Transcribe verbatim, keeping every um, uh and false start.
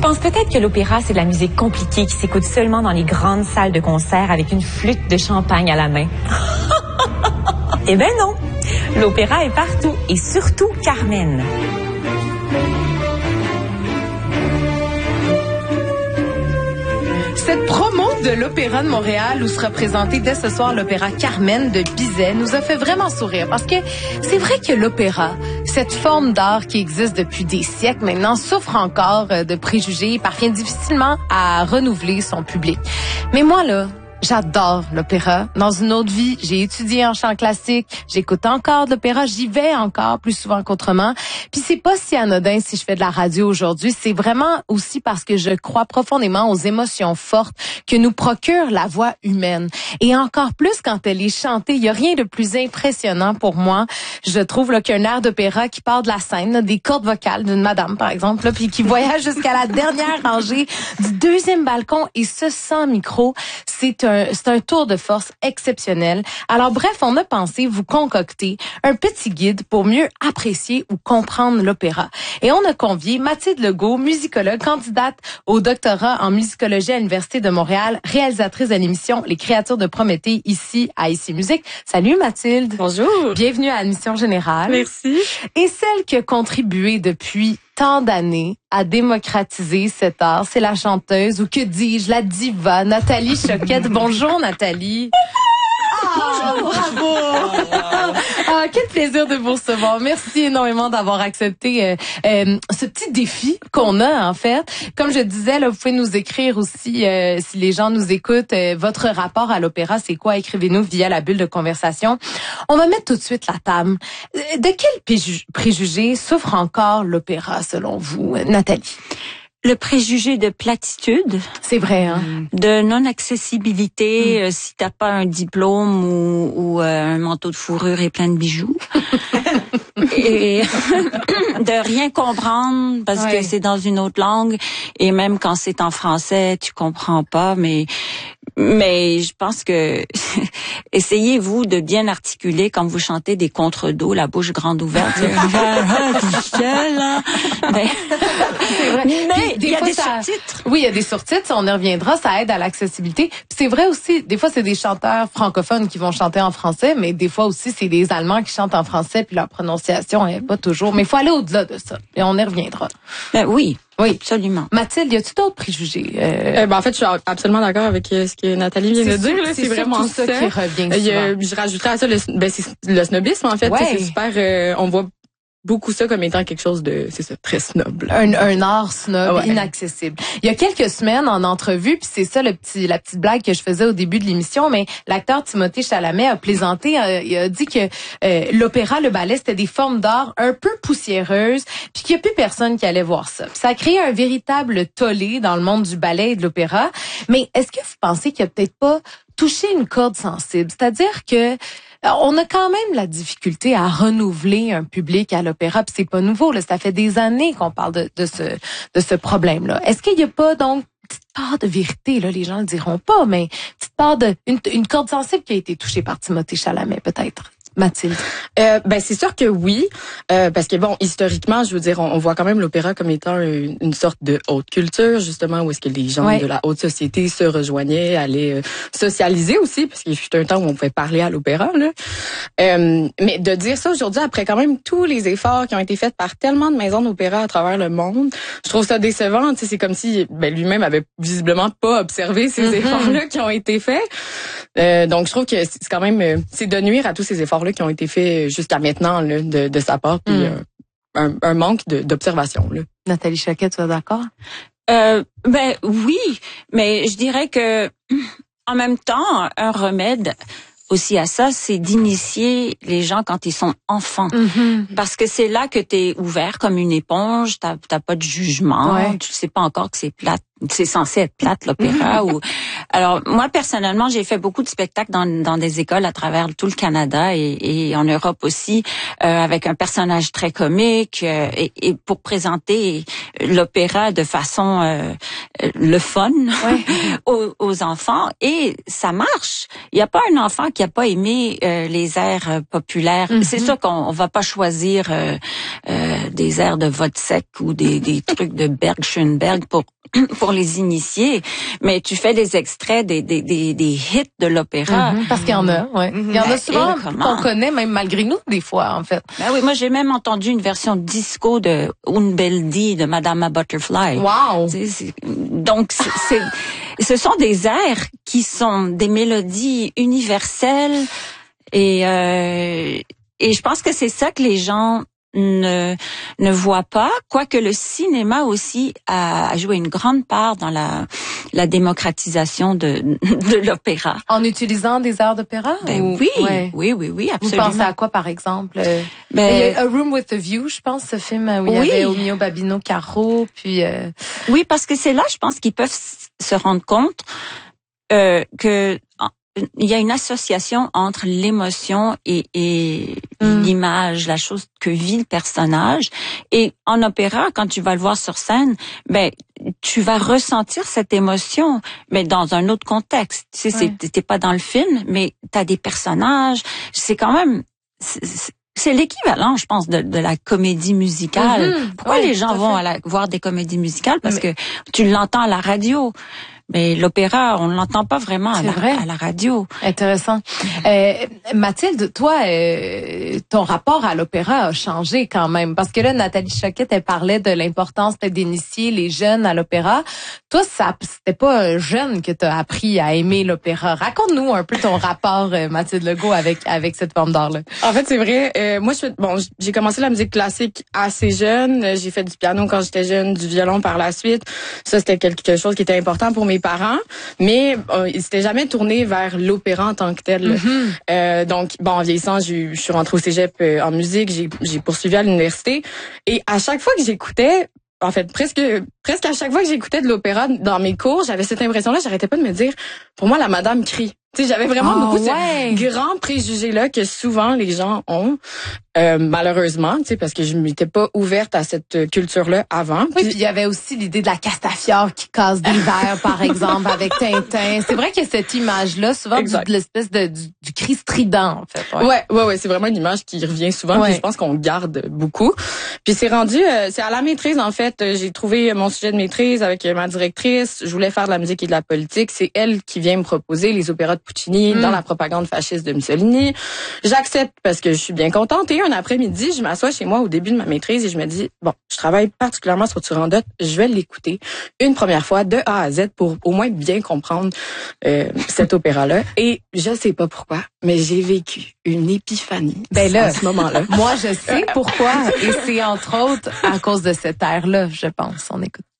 penses peut-être que l'opéra, c'est de la musique compliquée qui s'écoute seulement dans les grandes salles de concert avec une flûte de champagne à la main. Eh ben non! L'opéra est partout, et surtout Carmen. Cette promo de l'Opéra de Montréal, où sera présenté dès ce soir l'opéra Carmen de Bizet, nous a fait vraiment sourire parce que c'est vrai que l'opéra, cette forme d'art qui existe depuis des siècles maintenant, souffre encore de préjugés et parvient difficilement à renouveler son public. Mais moi, là, j'adore l'opéra. Dans une autre vie, j'ai étudié en chant classique, j'écoute encore de l'opéra, j'y vais encore plus souvent qu'autrement. Puis c'est pas si anodin si je fais de la radio aujourd'hui, c'est vraiment aussi parce que je crois profondément aux émotions fortes que nous procure la voix humaine. Et encore plus quand elle est chantée, il y a rien de plus impressionnant pour moi. Je trouve là qu'un air d'opéra qui part de la scène, là, des cordes vocales d'une madame par exemple, là, puis qui voyage jusqu'à la dernière rangée du deuxième balcon et ce sans micro, c'est un C'est un tour de force exceptionnel. Alors bref, on a pensé vous concocter un petit guide pour mieux apprécier ou comprendre l'opéra. Et on a convié Mathilde Legault, musicologue, candidate au doctorat en musicologie à l'Université de Montréal, réalisatrice de l'émission Les Créatures de Prométhée ici à Ici Musique. Salut Mathilde. Bonjour. Bienvenue à l'Admission Générale. Merci. Et celle qui a contribué depuis tant d'années à démocratiser cet art, c'est la chanteuse, ou que dis-je, la diva, Nathalie Choquette. Bonjour Nathalie. Bonjour. Ah, bravo. Ah, quel plaisir de vous recevoir. Merci énormément d'avoir accepté euh, euh, ce petit défi qu'on a en fait. Comme je disais, là, vous pouvez nous écrire aussi, euh, si les gens nous écoutent, euh, votre rapport à l'opéra, c'est quoi? Écrivez-nous via la bulle de conversation. On va mettre tout de suite la table. De quel préjugé souffre encore l'opéra selon vous, Nathalie? Le préjugé de platitude. C'est vrai, hein? De non-accessibilité, mm. euh, si t'as pas un diplôme ou, ou euh, un manteau de fourrure et plein de bijoux. Et de rien comprendre parce ouais. que c'est dans une autre langue. Et même quand c'est en français, tu comprends pas, mais... Mais je pense que essayez-vous de bien articuler quand vous chantez des contre-dos, la bouche grande ouverte. mais mais il y a des ça, sous-titres. Oui, il y a des sous-titres, on y reviendra, ça aide à l'accessibilité. Puis c'est vrai aussi, des fois c'est des chanteurs francophones qui vont chanter en français, mais des fois aussi c'est des Allemands qui chantent en français puis leur prononciation est pas toujours. Mais il faut aller au-delà de ça et on y reviendra. Ben oui. Oui, absolument. Mathilde, y a-tu d'autres préjugés? Euh... Euh, ben, en fait, je suis absolument d'accord avec euh, ce que Nathalie vient de dire. Là, c'est, c'est vraiment ça, ça qui revient souvent. Euh, je rajouterais à ça le, ben, c'est le snobisme, en fait. Ouais. C'est super... Euh, on voit beaucoup ça comme étant quelque chose de, c'est ça, très snob. Là. Un, un art snob, ouais. inaccessible. Il y a quelques semaines, en entrevue, puis c'est ça le petit, la petite blague que je faisais au début de l'émission, mais l'acteur Timothée Chalamet a plaisanté, euh, il a dit que euh, l'opéra, le ballet, c'était des formes d'art un peu poussiéreuses, puis qu'il n'y a plus personne qui allait voir ça. Puis ça a créé un véritable tollé dans le monde du ballet et de l'opéra. Mais est-ce que vous pensez qu'il n'y a peut-être pas touché une corde sensible? C'est-à-dire que on a quand même la difficulté à renouveler un public à l'opéra, puis c'est pas nouveau, là, ça fait des années qu'on parle de, de ce de ce problème-là. Est-ce qu'il y a pas donc une petite part de vérité, là, les gens le diront pas, mais une petite part de une, une corde sensible qui a été touchée par Timothée Chalamet, peut-être? Mathilde. Euh, ben c'est sûr que oui, euh, parce que bon, historiquement, je veux dire, on, on voit quand même l'opéra comme étant une, une sorte de haute culture, justement, où est-ce que les gens ouais. de la haute société se rejoignaient, allaient euh, socialiser aussi, parce qu'il y a eu un temps où on pouvait parler à l'opéra, là. Euh, mais de dire ça aujourd'hui, après quand même tous les efforts qui ont été faits par tellement de maisons d'opéra à travers le monde, je trouve ça décevant. Tu sais, c'est comme si ben, lui-même avait visiblement pas observé ces mm-hmm. efforts-là qui ont été faits. Euh, donc, je trouve que c'est quand même, c'est de nuire à tous ces efforts-là qui ont été faits jusqu'à maintenant là, de, de sa part, puis mm. euh, un, un manque de, d'observation. Là. Nathalie Choquette, tu es d'accord? Euh, ben oui, mais je dirais que en même temps, un remède aussi à ça, c'est d'initier les gens quand ils sont enfants. Mm-hmm. Parce que c'est là que t'es ouvert comme une éponge, t'as, t'as pas de jugement, ouais. tu sais pas encore que c'est plate. C'est censé être plate, l'opéra. ou Alors, moi, personnellement, j'ai fait beaucoup de spectacles dans, dans des écoles à travers tout le Canada et, et en Europe aussi, euh, avec un personnage très comique euh, et, et pour présenter l'opéra de façon euh, le fun ouais. aux, aux enfants et ça marche. Il y a pas un enfant qui a pas aimé euh, les airs populaires. Mm-hmm. C'est sûr qu'on on va pas choisir euh, euh, des airs de Wozzeck ou des, des trucs de Berg Schoenberg pour pour les initier, mais tu fais des extraits des des des, des hits de l'opéra. Mm-hmm. Parce qu'il y en a, ouais. Mm-hmm. Il y en a souvent qu'on connaît même malgré nous des fois en fait. Ben oui, moi j'ai même entendu une version disco de Un bel dì de Madama Butterfly. Wow. C'est, c'est, donc c'est, c'est ce sont des airs qui sont des mélodies universelles et euh, et je pense que c'est ça que les gens ne ne voient pas, quoique le cinéma aussi a, a joué une grande part dans la la démocratisation de de l'opéra. En utilisant des airs d'opéra? Ben ou... oui, ouais. oui, oui, oui, absolument. Vous pensez à quoi par exemple? Ben, A Room with a View, je pense, ce film où il oui. y avait Omio Babino Caro, puis. Euh... Oui, parce que c'est là, je pense qu'ils peuvent se rendre compte euh, que il y a une association entre l'émotion et, et mm. l'image, la chose que vit le personnage. Et en opéra, quand tu vas le voir sur scène, ben tu vas ressentir cette émotion, mais dans un autre contexte. Tu sais, ouais. t'es pas dans le film, mais t'as des personnages. C'est quand même c'est, c'est l'équivalent, je pense, de, de la comédie musicale. Mm-hmm. Pourquoi ouais, les gens vont à la, voir des comédies musicales? Parce mais... que tu l'entends à la radio. Mais l'opéra, on ne l'entend pas vraiment à la, à la radio. Intéressant. Euh, Mathilde, toi, euh, ton rapport à l'opéra a changé quand même. Parce que là, Nathalie Choquette, elle parlait de l'importance peut-être d'initier les jeunes à l'opéra. Toi, ça, c'était pas jeune que tu as appris à aimer l'opéra. Raconte-nous un peu ton rapport, euh, Mathilde Legault, avec avec cette forme d'art-là. En fait, c'est vrai. Euh, moi, je fais, bon, j'ai commencé la musique classique assez jeune. J'ai fait du piano quand j'étais jeune, du violon par la suite. Ça, c'était quelque chose qui était important pour mes parents, mais euh, ils s'étaient jamais tournés vers l'opéra en tant que tel. Mm-hmm. Euh, donc, bon, en vieillissant, je suis rentrée au cégep euh, en musique, j'ai, j'ai poursuivi à l'université, et à chaque fois que j'écoutais, en fait, presque presque à chaque fois que j'écoutais de l'opéra dans mes cours, j'avais cette impression-là, j'arrêtais pas de me dire, pour moi, la madame crie. Tu sais, j'avais vraiment oh, beaucoup ouais. ce grand préjugé-là que souvent les gens ont, euh, malheureusement, tu sais, parce que je m'étais pas ouverte à cette culture-là avant. Oui, puis il y avait aussi l'idée de la Castafiore qui casse des verres, par exemple, avec Tintin. C'est vrai qu'il y a cette image-là, souvent du, de l'espèce de du, du cri strident, en fait. Ouais, ouais, ouais, ouais c'est vraiment une image qui revient souvent, ouais. puis je pense qu'on garde beaucoup. Puis c'est rendu, euh, c'est à la maîtrise, en fait, j'ai trouvé mon sujet de maîtrise avec ma directrice. Je voulais faire de la musique et de la politique. C'est elle qui vient me proposer les opéras de Puccini mm. dans la propagande fasciste de Mussolini. J'accepte parce que je suis bien contente. Et un après-midi, je m'assois chez moi au début de ma maîtrise et je me dis, bon, je travaille particuliirement sur Turandot, je vais l'écouter une première fois de A à Z pour au moins bien comprendre euh, cet opéra-là. Et je sais pas pourquoi, mais j'ai vécu une épiphanie ben là, à ce moment-là. Moi, je sais pourquoi. Et c'est entre autres à cause de cet air-là, je pense. On écoute.